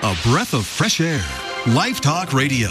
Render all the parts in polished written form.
A breath of fresh air. Life Talk Radio.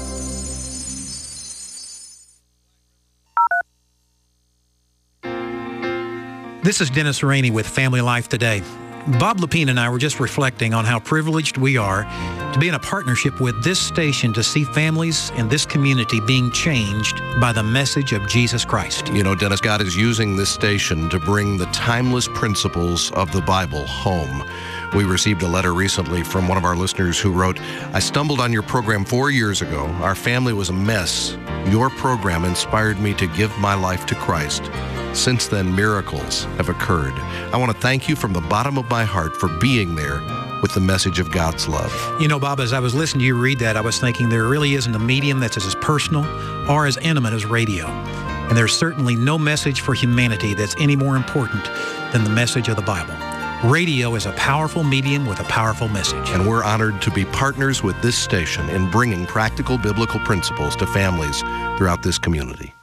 This is Dennis Rainey with Family Life Today. Bob Lepine and I were just reflecting on how privileged we are to be in a partnership with this station to see families in this community being changed by the message of Jesus Christ. You know, Dennis, God is using this station to bring the timeless principles of the Bible home. We received a letter recently from one of our listeners who wrote, I stumbled on your program 4 years ago. Our family was a mess. Your program inspired me to give my life to Christ. Since then, miracles have occurred. I want to thank you from the bottom of my heart for being there with the message of God's love. You know, Bob, as I was listening to you read that, I was thinking there really isn't a medium that's as personal or as intimate as radio. And there's certainly no message for humanity that's any more important than the message of the Bible. Radio is a powerful medium with a powerful message. And we're honored to be partners with this station in bringing practical biblical principles to families throughout this community.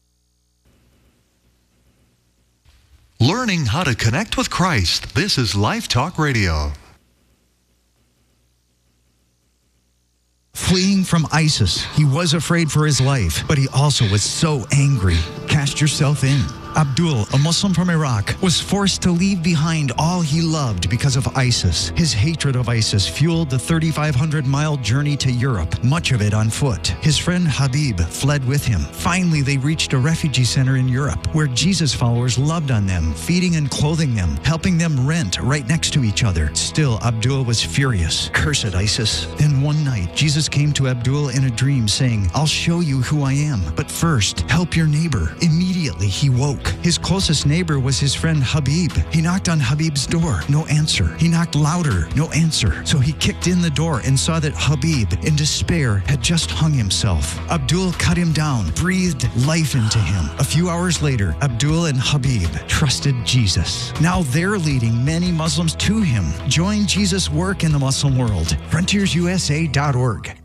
Learning how to connect with Christ. This is Life Talk Radio. Fleeing from ISIS, he was afraid for his life, but he also was so angry. Cast yourself in. Abdul, a Muslim from Iraq, was forced to leave behind all he loved because of ISIS. His hatred of ISIS fueled the 3,500-mile journey to Europe, much of it on foot. His friend Habib fled with him. Finally, they reached a refugee center in Europe where Jesus followers loved on them, feeding and clothing them, helping them rent right next to each other. Still, Abdul was furious. Cursed ISIS. Then one night, Jesus came to Abdul in a dream saying, I'll show you who I am, but first, help your neighbor. Immediately, he woke. His closest neighbor was his friend Habib. He knocked on Habib's door. No answer. He knocked louder. No answer. So he kicked in the door and saw that Habib, in despair, had just hung himself. Abdul cut him down, breathed life into him. A few hours later, Abdul and Habib trusted Jesus. Now they're leading many Muslims to him. Join Jesus' work in the Muslim world. FrontiersUSA.org.